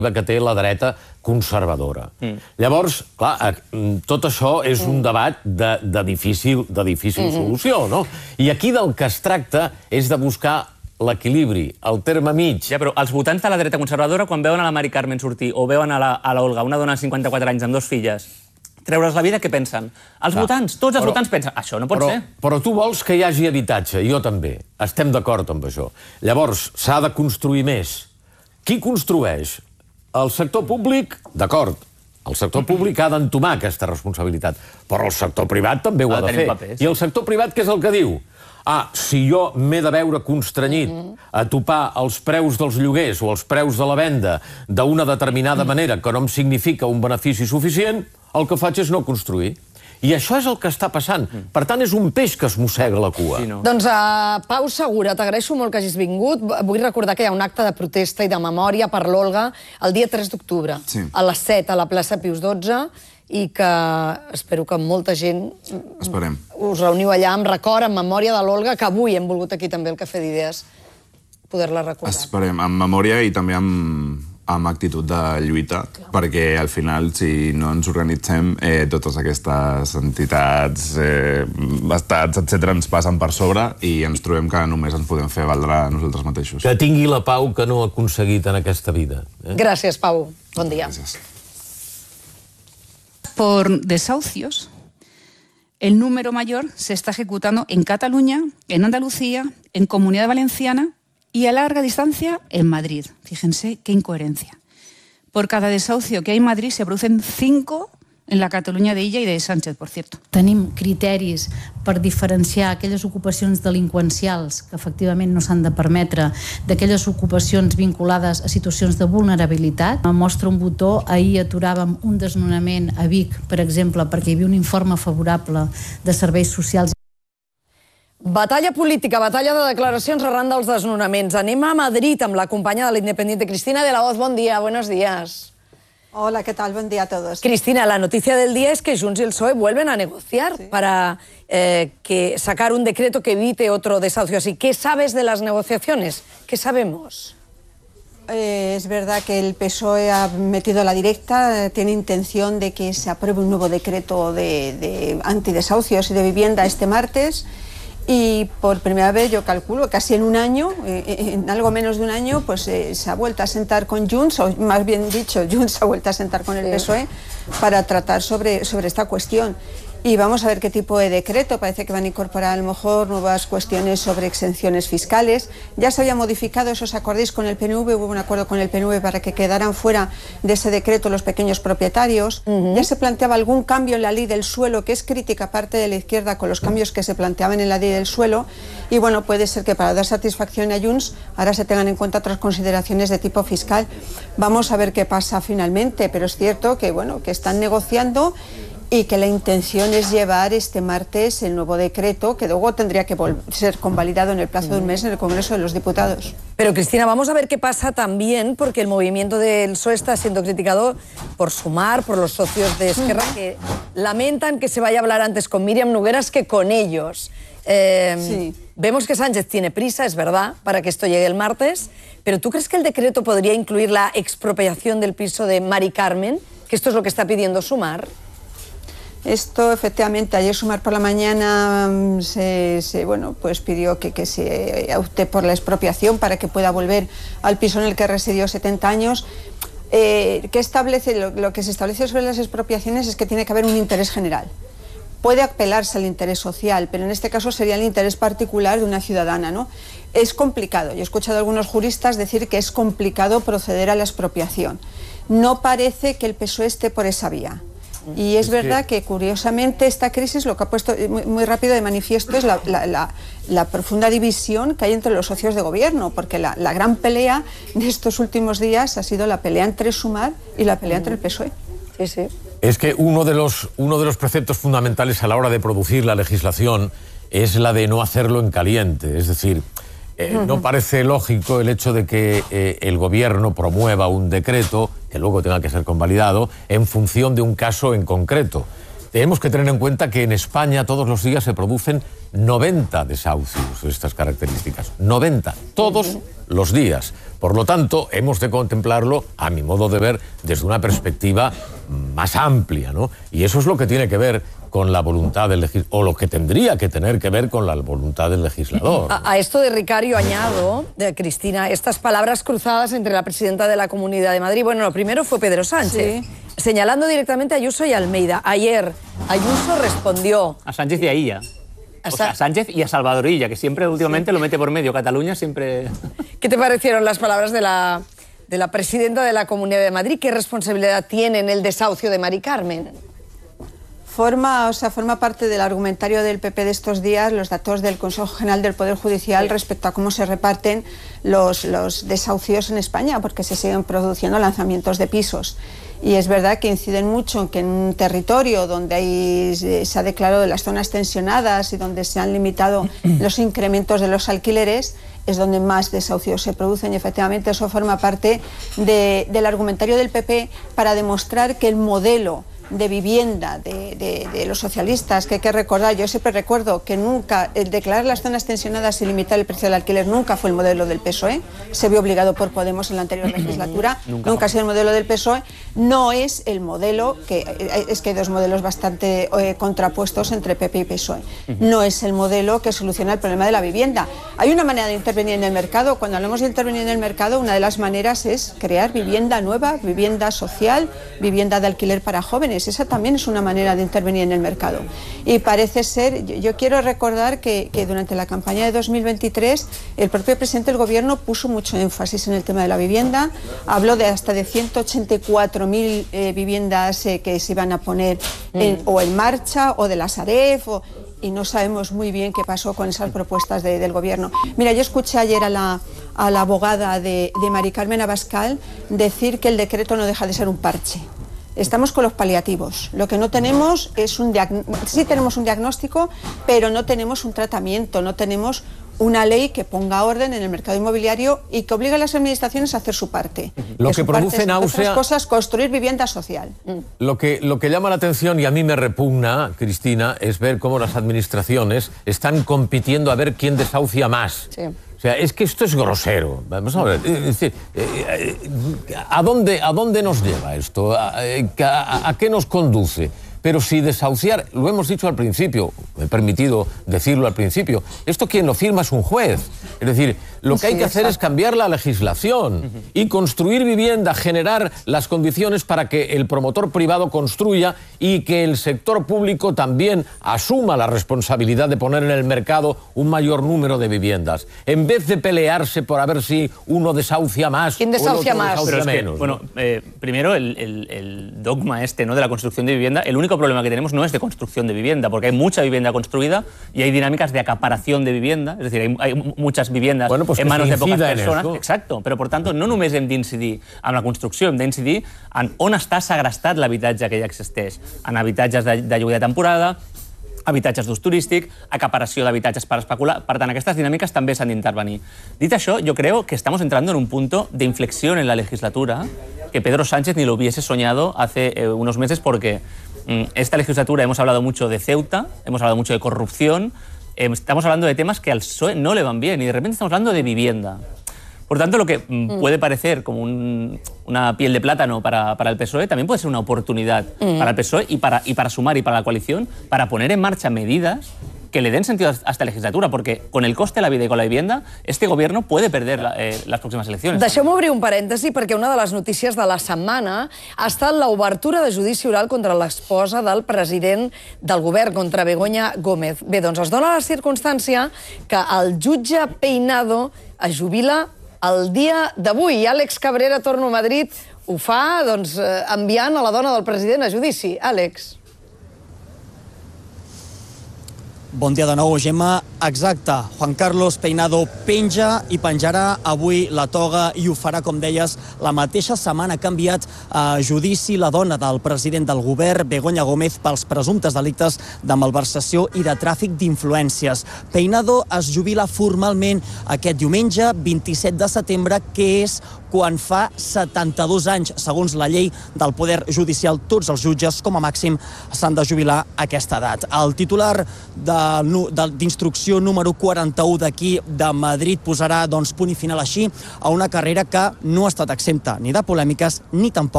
que té la dreta conservadora. Llavors, clar, tot això és un debat de difícil solució, no? I aquí del que es tracta és de buscar l'equilibri, el terme mig. Ja, però els votants de la dreta conservadora, quan veuen a la Mari Carmen sortir o veuen a la Olga, una dona de 54 anys amb 2 filles, treure's la vida, què pensen? Els votants, tots els votants pensen, això no pot ser. Però tu vols que hi hagi habitatge, jo també. Estem d'acord amb això. Llavors, s'ha de construir més. Qui construeix? El sector públic, d'acord. El sector públic ha d'entomar aquesta responsabilitat, però el sector privat també ho ha de fer. I el sector privat què és el que diu? Si jo m'he de veure constrenyit a topar els preus dels lloguers o els preus de la venda d'una determinada manera que no em significa un benefici suficient, el que faig és no construir. I això és el que està passant. Per tant, és un peix que es mossega la cua. Doncs, Pau Segura, t'agraeixo molt que hagis vingut. Vull recordar que hi ha un acte de protesta i de memòria per l'Olga el dia 3 d'octubre, a les 7, a la plaça Pius XII, i que espero que molta gent us reuniu allà amb record, en memòria de l'Olga, que avui hem volgut aquí també al Cafè d'Idees poder-la recordar. Esperem, amb memòria i també amb actitud de lluita, perquè al final, si no ens organitzem, totes aquestes entitats, estats, etc., ens passen per sobre i ens trobem que només ens podem fer valdre a nosaltres mateixos. Que tingui la pau que no ha aconseguit en aquesta vida. Gràcies, Pau. Bon dia. Gràcies. Por desahucios, el número mayor se está ejecutando en Cataluña, en Andalucía, en Comunidad Valenciana y a larga distancia en Madrid. Fíjense qué incoherencia. Por cada desahucio que hay en Madrid se producen 5 en la Catalunya d'Illa i de Sánchez, per cierto. Tenim criteris per diferenciar aquelles ocupacions delinqüencials que efectivament no s'han de permetre d'aquelles ocupacions vinculades a situacions de vulnerabilitat. Mostra un botó, ahir aturàvem un desnonament a Vic, per exemple, perquè hi havia un informe favorable de serveis socials. Batalla política, batalla de declaracions arran dels desnonaments. Anem a Madrid amb la companya de l'Independiente, Cristina de la Hoz. Bon dia, buenos días. Hola, ¿qué tal? Buen día a todos. Cristina, la noticia del día es que Junts y el PSOE vuelven a negociar para sacar un decreto que evite otro desahucio así. ¿Qué sabes de las negociaciones? ¿Qué sabemos? Es verdad que el PSOE ha metido la directa, tiene intención de que se apruebe un nuevo decreto de antidesahucios y de vivienda este martes. Y por primera vez, yo calculo, casi en un año, en algo menos de un año, pues se ha vuelto a sentar con Junts, o más bien dicho, Junts se ha vuelto a sentar con el PSOE para tratar sobre esta cuestión. Y vamos a ver qué tipo de decreto. Parece que van a incorporar a lo mejor nuevas cuestiones sobre exenciones fiscales. Ya se había modificado, eso os acordáis, con el PNV, hubo un acuerdo con el PNV para que quedaran fuera de ese decreto los pequeños propietarios. Ya se planteaba algún cambio en la ley del suelo, que es crítica parte de la izquierda con los cambios que se planteaban en la ley del suelo. Y bueno, puede ser que para dar satisfacción a Junts ahora se tengan en cuenta otras consideraciones de tipo fiscal. Vamos a ver qué pasa finalmente, pero es cierto que, bueno, que están negociando y que la intención es llevar este martes el nuevo decreto, que luego tendría que ser convalidado en el plazo de un mes en el Congreso de los Diputados. Pero, Cristina, vamos a ver qué pasa también, porque el movimiento del PSOE está siendo criticado por Sumar, por los socios de Esquerra, que lamentan que se vaya a hablar antes con Míriam Nogueras que con ellos. Vemos que Sánchez tiene prisa, es verdad, para que esto llegue el martes, pero ¿tú crees que el decreto podría incluir la expropiación del piso de Mari Carmen? Que esto es lo que está pidiendo Sumar. Esto, efectivamente, ayer Sumar por la mañana pues pidió que se opte por la expropiación para que pueda volver al piso en el que residió 70 años. ¿Qué establece? Lo que se establece sobre las expropiaciones es que tiene que haber un interés general. Puede apelarse al interés social, pero en este caso sería el interés particular de una ciudadana, ¿no? Es complicado. Yo he escuchado a algunos juristas decir que es complicado proceder a la expropiación. No parece que el PSOE esté por esa vía. Y es verdad que, curiosamente, esta crisis lo que ha puesto muy rápido de manifiesto es la profunda división que hay entre los socios de gobierno, porque la gran pelea de estos últimos días ha sido la pelea entre Sumar y la pelea entre el PSOE. Sí, sí. Es que uno de los preceptos fundamentales a la hora de producir la legislación es la de no hacerlo en caliente, es decir, no parece lógico el hecho de que el gobierno promueva un decreto que luego tenga que ser convalidado en función de un caso en concreto. tenemos que tener en cuenta que en España todos los días se producen 90 desahucios de estas características. 90, todos los días. Por lo tanto, hemos de contemplarlo, a mi modo de ver, desde una perspectiva más amplia, ¿no? Y eso es lo que tiene que ver con la voluntad del legislador, o lo que tendría que tener que ver con la voluntad del legislador. A esto de Ricario añado, Cristina, estas palabras cruzadas entre la presidenta de la Comunidad de Madrid. Bueno, lo primero fue Pedro Sánchez, señalando directamente a Ayuso y a Almeida. Ayer, Ayuso respondió... A Sánchez y a Illa. O sea, a Sánchez y a Salvador Illa, que siempre últimamente lo mete por medio. Cataluña siempre... ¿Qué te parecieron las palabras de la presidenta de la Comunidad de Madrid? ¿Qué responsabilidad tiene en el desahucio de Mari Carmen? Forma parte del argumentario del PP de estos días los datos del Consejo General del Poder Judicial respecto a cómo se reparten los desahucios en España, porque se siguen produciendo lanzamientos de pisos. Y es verdad que inciden mucho en que en un territorio donde se ha declarado las zonas tensionadas y donde se han limitado los incrementos de los alquileres, es donde más desahucios se producen, y efectivamente eso forma parte del argumentario del PP para demostrar que el modelo de vivienda de los socialistas, que hay que recordar, yo siempre recuerdo que nunca, el declarar las zonas tensionadas y limitar el precio del alquiler nunca fue el modelo del PSOE, se vio obligado por Podemos en la anterior legislatura, nunca ha sido el modelo del PSOE, no es el modelo, es que hay dos modelos bastante contrapuestos entre PP y PSOE, no es el modelo que soluciona el problema de la vivienda. Hay una manera de intervenir en el mercado, cuando hablamos de intervenir en el mercado, una de las maneras es crear vivienda nueva, vivienda social, vivienda de alquiler para jóvenes. Esa también es una manera de intervenir en el mercado. Y parece ser, yo quiero recordar que durante la campaña de 2023 el propio presidente del Gobierno puso mucho énfasis en el tema de la vivienda, habló de hasta de 184.000 viviendas que se iban a poner o en marcha o de la Sareb, y no sabemos muy bien qué pasó con esas propuestas del Gobierno. Mira, yo escuché ayer a la abogada de Mari Carmen Abascal decir que el decreto no deja de ser un parche. Estamos con los paliativos. Lo que no tenemos es sí tenemos un diagnóstico, pero no tenemos un tratamiento, no tenemos una ley que ponga orden en el mercado inmobiliario y que obligue a las administraciones a hacer su parte. Lo que produce náusea... Otras cosas, construir vivienda social. Lo que llama la atención, y a mí me repugna, Cristina, es ver cómo las administraciones están compitiendo a ver quién desahucia más. Sí. O sea, es que esto es grosero. Vamos a ver, es decir, ¿a dónde nos lleva esto? ¿A qué nos conduce? Pero si desahuciar, lo hemos dicho al principio, me he permitido decirlo al principio, esto quien lo firma es un juez. Es decir, lo que hay que hacer es cambiar la legislación y construir vivienda, generar las condiciones para que el promotor privado construya y que el sector público también asuma la responsabilidad de poner en el mercado un mayor número de viviendas. En vez de pelearse por a ver si uno desahucia más ¿quién desahucia más? Desahucia Pero es menos. que, bueno, primero el dogma ¿no? de la construcción de vivienda, el único problema que tenemos no es de construcción de vivienda, porque hay mucha vivienda construida y hay dinámicas de acaparación de vivienda, és a dir, hay muchas viviendas en manos de poques persones. Exacto, però per tant no només hem d'incidir en la construcció, hem d'incidir en on està segrestat l'habitatge que ja existeix, en habitatges de lloguer de temporada, habitatges d'ús turístic, acaparació d'habitatges per especular. Per tant, aquestes dinàmiques també s'han d'intervenir. Dit això, yo creo que estamos entrando en un punto de inflexión en la legislatura que Pedro Sánchez ni lo hubiese soñado hace unos meses, porque esta legislatura hemos hablado mucho de Ceuta, hemos hablado mucho de corrupción, estamos hablando de temas que al PSOE no le van bien y de repente estamos hablando de vivienda. Por tanto, lo que puede parecer como una piel de plátano para el PSOE también puede ser una oportunidad para el PSOE y para Sumar y para la coalición para poner en marcha medidas que le den sentido a esta legislatura, porque con el coste de la vida y con la vivienda, este gobierno puede perder las próximas eleccions. Deixeu-me obrir un parèntesi, perquè una de les notícies de la setmana ha estat l'obertura de judici oral contra l'esposa del president del govern, contra Begoña Gómez. Bé, doncs es dona la circumstància que el jutge Peinado es jubila el dia d'avui. Àlex Cabrera, torno a Madrid, ho fa doncs, enviant a la dona del president a judici. Àlex. Bon dia de nou, Gemma. Exacte, Juan Carlos Peinado penja i penjarà avui la toga i ho farà, com deies, la mateixa setmana que ha enviat a judici la dona del president del govern, Begoña Gómez, pels presumptes delictes de malversació i de tràfic d'influències. Peinado es jubila formalment aquest diumenge, 27 de setembre, que és quan fa 72 anys. Segons la llei del Poder Judicial, tots els jutges, com a màxim, s'han de jubilar a aquesta edat. El titular d'instrucció número 41 d'aquí de Madrid posarà punt i final així a una carrera que no ha estat exempta ni de polèmiques ni tampoc